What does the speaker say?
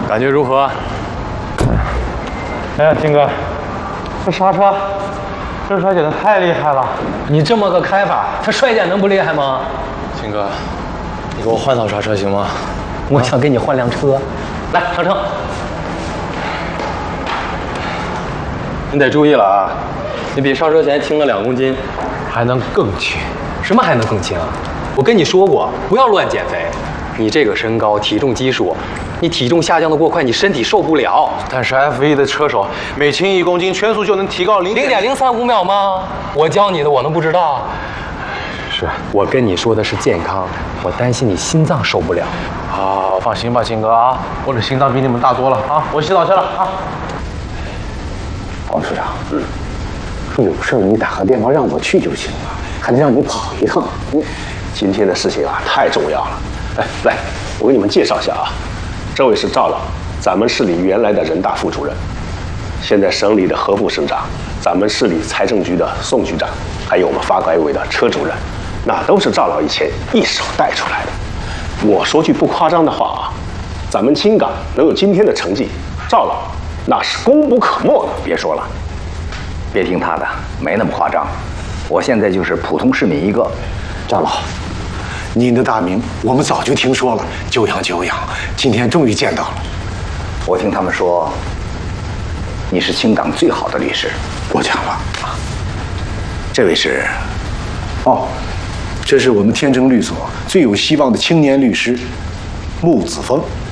感觉如何？ 哎呀，金哥，这刹车，这摔跤的太厉害了！ 你这么个开法，他摔跤能不厉害吗？ 金哥，你给我换套刹车行吗？ 我想给你换辆车，来上车。 你得注意了啊，你比上车前轻了2公斤，还能更轻。 什么还能更轻？我跟你说过，不要乱减肥。你这个身高、体重基数，你体重下降的过快，你身体受不了。 但是 F1 的车手每轻1公斤，圈速就能提高 0.035秒吗？我教你的，我能不知道？ 是我跟你说的是健康，我担心你心脏受不了。 好，放心吧，金哥啊，我的心脏比你们大多了啊，我洗澡去了啊。 王处长，说有事你打个电话让我去就行了，还得让你跑一趟。 今天的事情啊，太重要了。哎，来，我给你们介绍一下啊，这位是赵老，咱们市里原来的人大副主任，现在省里的何副省长，咱们市里财政局的宋局长，还有我们发改委的车主任，那都是赵老以前一手带出来的。我说句不夸张的话啊，咱们青冈能有今天的成绩，赵老那是功不可没的。 别说了，别听他的，没那么夸张。我现在就是普通市民一个。 赵老，您的大名我们早就听说了，久仰久仰，今天终于见到了。 我听他们说，你是青冈最好的律师。 过奖了。这位是，哦，这是我们天成律所最有希望的青年律师，穆子峰。